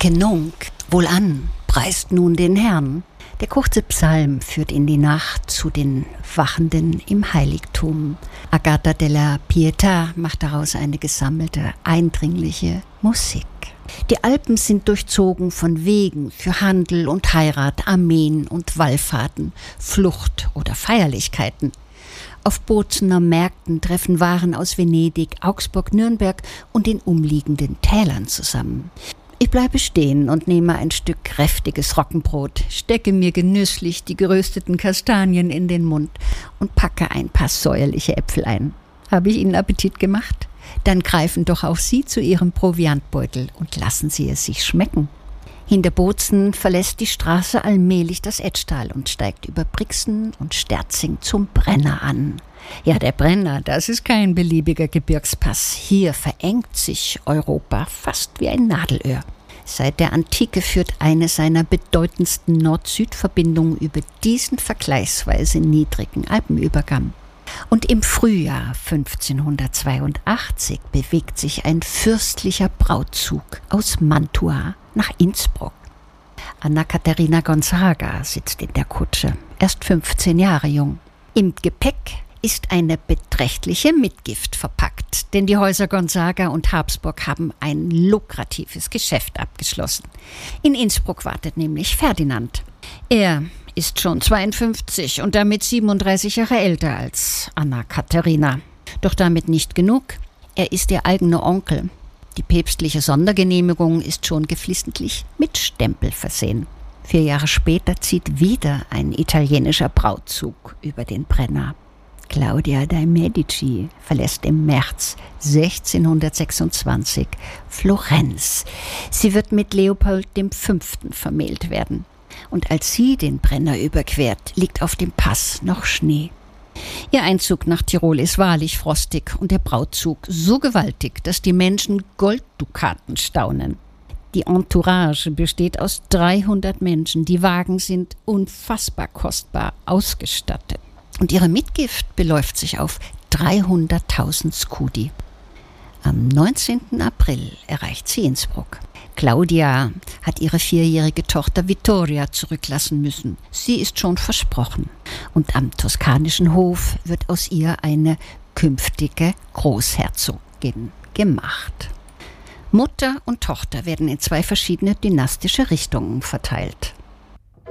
Ecce nunc, wohlan, preist nun den Herrn. Der kurze Psalm führt in die Nacht zu den Wachenden im Heiligtum. Agatha della Pietà macht daraus eine gesammelte, eindringliche Musik. Die Alpen sind durchzogen von Wegen für Handel und Heirat, Armeen und Wallfahrten, Flucht oder Feierlichkeiten. Auf Bozener Märkten treffen Waren aus Venedig, Augsburg, Nürnberg und den umliegenden Tälern zusammen. Ich bleibe stehen und nehme ein Stück kräftiges Roggenbrot, stecke mir genüsslich die gerösteten Kastanien in den Mund und packe ein paar säuerliche Äpfel ein. Habe ich Ihnen Appetit gemacht? Dann greifen doch auch Sie zu Ihrem Proviantbeutel und lassen Sie es sich schmecken. Hinter Bozen verlässt die Straße allmählich das Etschtal und steigt über Brixen und Sterzing zum Brenner an. Ja, der Brenner, das ist kein beliebiger Gebirgspass. Hier verengt sich Europa fast wie ein Nadelöhr. Seit der Antike führt eine seiner bedeutendsten Nord-Süd-Verbindungen über diesen vergleichsweise niedrigen Alpenübergang. Und im Frühjahr 1582 bewegt sich ein fürstlicher Brautzug aus Mantua nach Innsbruck. Anna Caterina Gonzaga sitzt in der Kutsche, erst 15 Jahre jung. Im Gepäck ist eine beträchtliche Mitgift verpackt, denn die Häuser Gonzaga und Habsburg haben ein lukratives Geschäft abgeschlossen. In Innsbruck wartet nämlich Ferdinand. Er ist schon 52 und damit 37 Jahre älter als Anna Caterina. Doch damit nicht genug. Er ist ihr eigener Onkel. Die päpstliche Sondergenehmigung ist schon geflissentlich mit Stempel versehen. 4 Jahre später zieht wieder ein italienischer Brautzug über den Brenner. Claudia dei Medici verlässt im März 1626 Florenz. Sie wird mit Leopold V. vermählt werden. Und als sie den Brenner überquert, liegt auf dem Pass noch Schnee. Ihr Einzug nach Tirol ist wahrlich frostig und der Brautzug so gewaltig, dass die Menschen Golddukaten staunen. Die Entourage besteht aus 300 Menschen. Die Wagen sind unfassbar kostbar ausgestattet. Und ihre Mitgift beläuft sich auf 300.000 Scudi. Am 19. April erreicht sie Innsbruck. Claudia hat ihre 4-jährige Tochter Vittoria zurücklassen müssen. Sie ist schon versprochen. Und am toskanischen Hof wird aus ihr eine künftige Großherzogin gemacht. Mutter und Tochter werden in 2 verschiedene dynastische Richtungen verteilt.